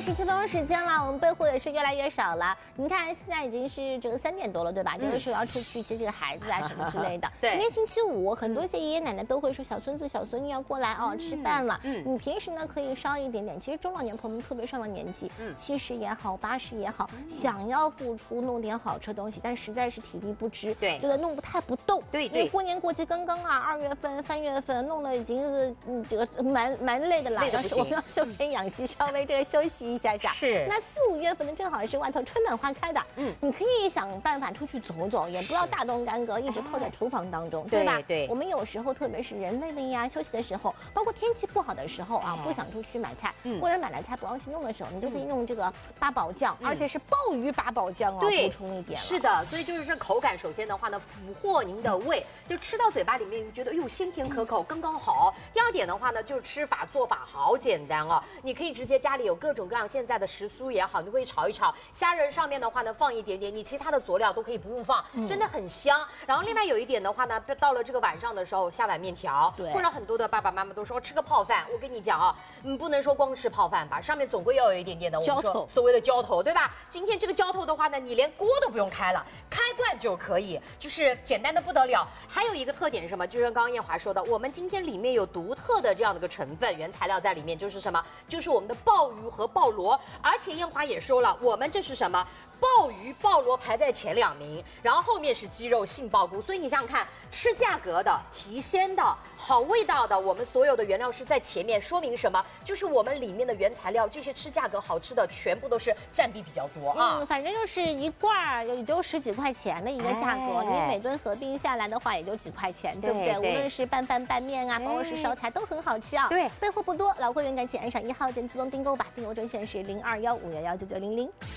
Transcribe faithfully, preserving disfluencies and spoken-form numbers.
十七分钟时间了，我们备货也是越来越少了。您看，现在已经是这个三点多了，对吧？这个时候要出去接这个孩子啊什么之类的。 对， 今天星期五，很多一些爷爷奶奶都会说小孙子、小孙女要过来哦，吃饭了。 嗯， 你平时呢可以稍一点点。其实中老年朋友们，特别上了年纪，嗯，七十也好，八十也好，想要付出弄点好吃的东西，但实在是体力不支， 对， 觉得弄不太不动。 对对。 因为过年过节刚刚啊，二月份、三月份弄了已经是嗯这个蛮蛮累的了，但是我们要休身养息，稍微这个休息一下下。 是。 那四五月份呢，正好是外头春暖花开的，嗯，你可以想办法出去走走，也不要大动干戈，一直泡在厨房当中，对吧？ 对， 我们有时候特别是人累了呀，休息的时候，包括天气不好的时候啊，不想出去买菜，或者买来菜不让去弄的时候，你就可以用这个八宝酱，而且是鲍鱼八宝酱啊，补充一点。 是的，所以就是这口感，首先的话呢，俘获您的胃，就吃到嘴巴里面，觉得哟鲜甜可口，刚刚好。第二点的话呢，就是吃法做法好简单哦，你可以直接家里有各种各样现在的时蔬也好，你可以炒一炒，虾仁上面的话呢放一点点，你其他的佐料都可以不用放，真的很香。然后另外有一点的话呢，到了这个晚上的时候下碗面条， 对， 或者很多的爸爸妈妈都说吃个泡饭，我跟你讲啊，你不能说光吃泡饭吧，上面总归要有一点点的我们说所谓的浇头，对吧？今天这个浇头的话呢，你连锅都不用开了，开罐就可以，就是简单的不得了。还有一个特点是什么？就是刚刚燕华说的，我们今天里面有独特的这样的一个成分原材料在里面，就是什么？就是我们的鲍鱼和鲍螺，而且燕华也说了，我们这是什么？鲍鱼、鲍螺排在前两名，然后后面是鸡肉、杏鲍菇。所以你想想看，吃价格的、提鲜的、好味道的，我们所有的原料是在前面，说明什么？就是我们里面的原材料，这些吃价格好吃的，全部都是占比比较多啊。 嗯，反正就是一罐儿也就十几块钱的一个价格，哎、你每顿合并下来的话，也就几块钱，对不对？对无论是拌饭、拌面啊，包括是烧菜，都很好吃啊。 对， 备货不多，老会员赶紧按上一号键自动订购吧，订购专线是零二幺五幺幺九九零零。